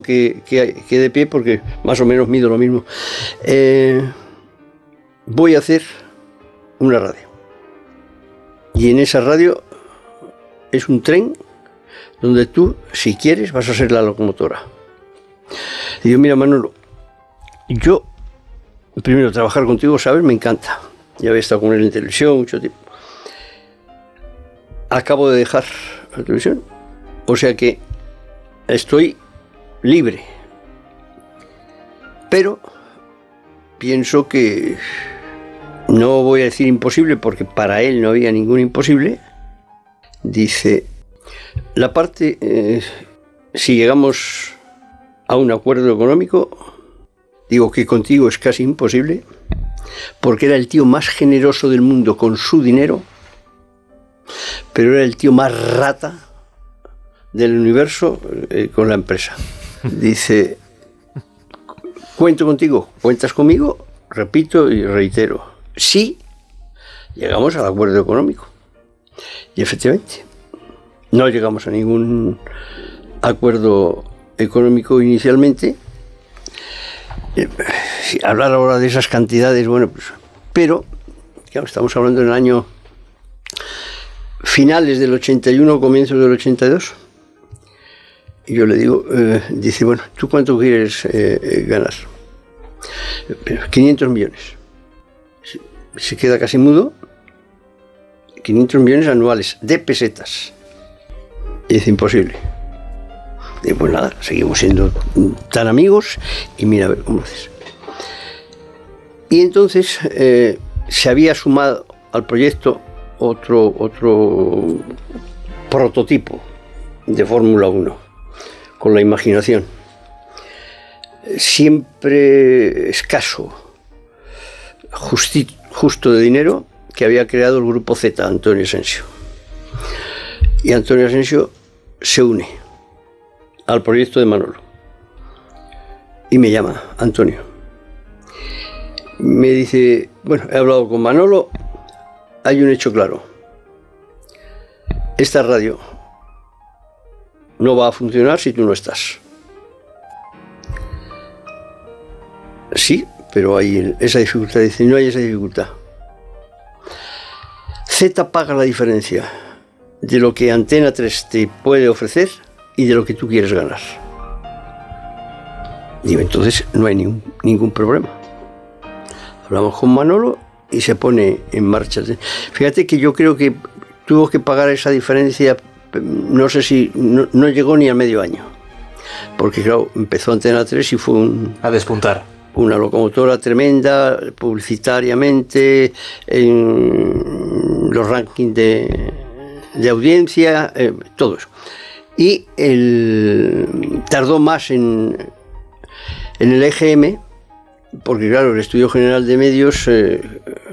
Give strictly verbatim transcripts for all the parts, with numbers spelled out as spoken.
que, que, que de pie porque más o menos mido lo mismo. Eh, voy a hacer una radio. Y en esa radio es un tren donde tú, si quieres, vas a ser la locomotora. Y yo, mira, Manolo, yo, primero, trabajar contigo, ¿sabes? Me encanta. Ya había estado con él en televisión mucho tiempo. Acabo de dejar la televisión, o sea que estoy libre. Pero pienso que no voy a decir imposible, porque para él no había ningún imposible. Dice, la parte, eh, si llegamos a un acuerdo económico, digo que contigo es casi imposible, porque era el tío más generoso del mundo con su dinero, pero era el tío más rata del universo eh, con la empresa. Dice, cuento contigo, cuentas conmigo, repito y reitero, sí llegamos al acuerdo económico. Y efectivamente, no llegamos a ningún acuerdo económico inicialmente. Eh, si hablar ahora de esas cantidades, bueno, pues, pero claro, estamos hablando en el año finales del ochenta y uno, comienzos del ochenta y dos. Y yo le digo, eh, dice, bueno, ¿tú cuánto quieres eh, eh, ganar? quinientos millones. Se, se queda casi mudo. quinientos millones anuales de pesetas. Y dice, imposible. Y pues nada, seguimos siendo tan amigos y mira a ver cómo lo haces. Y entonces eh, se había sumado al proyecto otro, otro prototipo de Fórmula uno, con la imaginación. Siempre escaso, justi, justo de dinero, que había creado el grupo Z, Antonio Asensio. Y Antonio Asensio se une al proyecto de Manolo. Y me llama, Antonio. Me dice, bueno, he hablado con Manolo, hay un hecho claro. Esta radio no va a funcionar si tú no estás. Sí, pero hay esa dificultad. Dice, no hay esa dificultad. Z paga la diferencia de lo que Antena tres te puede ofrecer y de lo que tú quieres ganar. Digo, entonces no hay ningún, ningún problema. Hablamos con Manolo y se pone en marcha. Fíjate que yo creo que tuvo que pagar esa diferencia, no sé si, no, no llegó ni al medio año. Porque claro, empezó Antena tres y fue un... a despuntar. Una locomotora tremenda, publicitariamente, en los rankings de, de audiencia, eh, todo eso. Y el, tardó más en, en el E G M, porque claro, el Estudio General de Medios eh,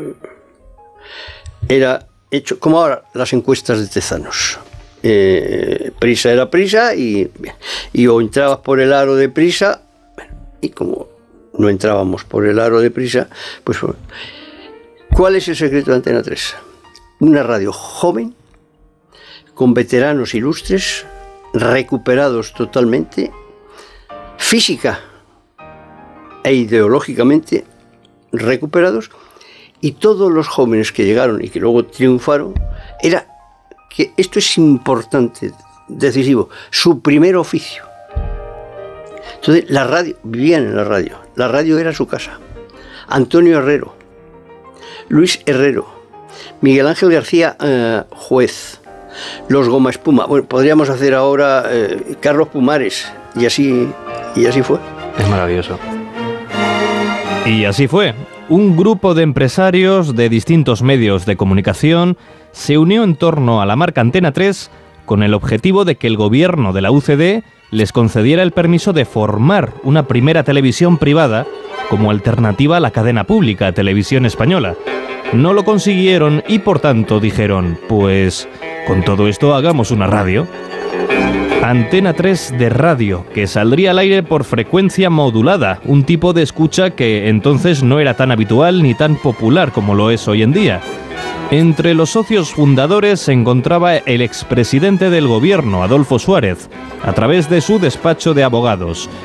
era hecho, como ahora las encuestas de Tezanos. Eh, prisa era prisa y, y o entrabas por el aro de Prisa, bueno, y como no entrábamos por el aro de Prisa, pues ¿cuál es el secreto de Antena tres? Una radio joven, con veteranos ilustres, recuperados totalmente, física e ideológicamente recuperados, y todos los jóvenes que llegaron y que luego triunfaron, era que esto es importante, decisivo, su primer oficio. Entonces la radio, vivían en la radio, la radio era su casa. Antonio Herrero, Luis Herrero, Miguel Ángel García eh, Juez, los Goma Espuma, bueno, podríamos hacer ahora eh, Carlos Pumares, y así, y así fue. Es maravilloso. Y así fue. Un grupo de empresarios de distintos medios de comunicación se unió en torno a la marca Antena tres con el objetivo de que el gobierno de la U C D les concediera el permiso de formar una primera televisión privada como alternativa a la cadena pública Televisión Española. No lo consiguieron y por tanto dijeron, pues con todo esto hagamos una radio. Antena tres de radio, que saldría al aire por frecuencia modulada, un tipo de escucha que entonces no era tan habitual ni tan popular como lo es hoy en día. Entre los socios fundadores se encontraba el expresidente del gobierno, Adolfo Suárez, a través de su despacho de abogados,